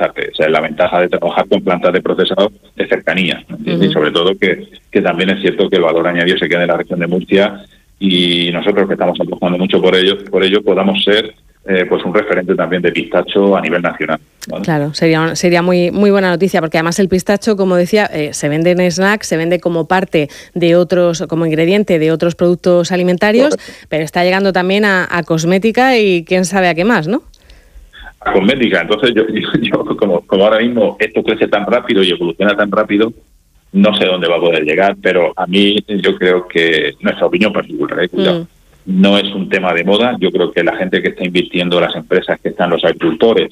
desplazarte. O sea, la ventaja de trabajar con plantas de procesado es cercanía, ¿entiendes? Y sobre todo que también es cierto que el valor añadido se queda en la región de Murcia, y nosotros que estamos apostando mucho por ello podamos ser pues un referente también de pistacho a nivel nacional, ¿vale? Claro, sería muy buena noticia, porque además el pistacho, como decía, se vende en snacks, se vende como parte de otros, como ingrediente de otros productos alimentarios, pero está llegando también a cosmética y quién sabe a qué más, ¿no? A cosmética. Entonces yo como ahora mismo esto crece tan rápido y evoluciona tan rápido, no sé dónde va a poder llegar, pero a mí yo creo que, nuestra opinión particular, cuidado, no es un tema de moda. Yo creo que la gente que está invirtiendo, las empresas que están, los agricultores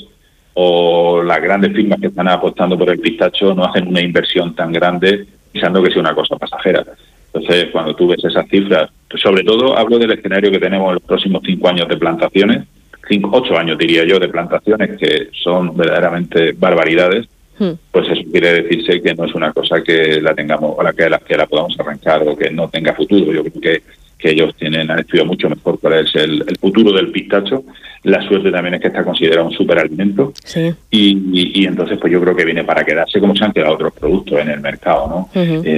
o las grandes firmas que están apostando por el pistacho, no hacen una inversión tan grande pensando que sea una cosa pasajera. Entonces, cuando tú ves esas cifras, sobre todo hablo del escenario que tenemos en los próximos 5 años de plantaciones, 8 años diría yo, de plantaciones, que son verdaderamente barbaridades, pues eso quiere decirse que no es una cosa que la tengamos, o que la podamos arrancar o que no tenga futuro. Yo creo que ellos han estudiado mucho mejor cuál es el futuro del pistacho. La suerte también es que está considerado un superalimento, sí. Y entonces pues yo creo que viene para quedarse, como se han quedado otros productos en el mercado, ¿no?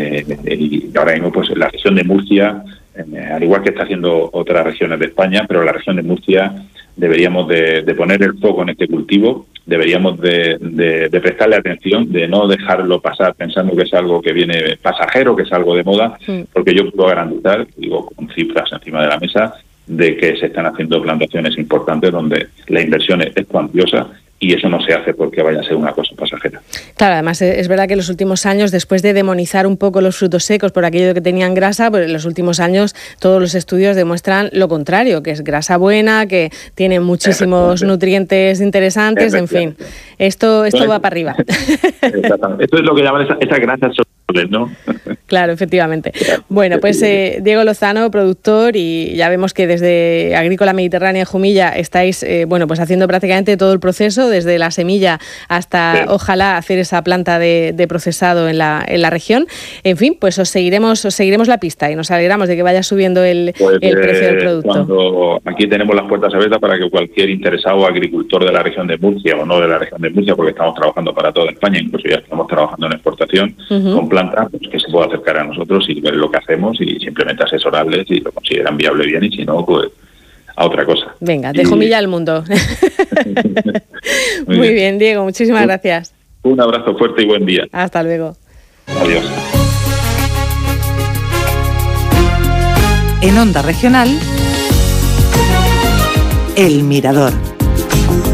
Y ahora mismo pues la región de Murcia, al igual que está haciendo otras regiones de España, pero la región de Murcia deberíamos de poner el foco en este cultivo, deberíamos de prestarle atención, de no dejarlo pasar pensando que es algo que viene pasajero, que es algo de moda, porque yo puedo garantizar, digo con cifras encima de la mesa, de que se están haciendo plantaciones importantes donde la inversión es cuantiosa, y eso no se hace porque vaya a ser una cosa pasajera. Claro, además es verdad que en los últimos años, después de demonizar un poco los frutos secos por aquello de que tenían grasa, pues en los últimos años todos los estudios demuestran lo contrario, que es grasa buena, que tiene muchísimos nutrientes interesantes, en fin. Esto va para arriba. Exactamente. Esto es lo que llaman esas grasas solubles, ¿no? Claro, efectivamente. Bueno, pues Diego Lozano, productor, y ya vemos que desde Agrícola Mediterránea Jumilla estáis pues haciendo prácticamente todo el proceso, desde la semilla hasta, ojalá, hacer esa planta de procesado en la región. En fin, pues os seguiremos la pista y nos alegramos de que vaya subiendo el precio del producto. Aquí tenemos las puertas abiertas para que cualquier interesado agricultor de la región de Murcia o no de la región de Murcia, porque estamos trabajando para toda España, incluso ya estamos trabajando en exportación con plantas, pues que se pueda acercar a nosotros y ver lo que hacemos y simplemente asesorarles si lo consideran viable, bien, y si no, pues a otra cosa. Venga, de Jumilla al mundo. Muy bien, Diego, muchísimas gracias. Un abrazo fuerte y buen día. Hasta luego. Adiós. En Onda Regional, El Mirador.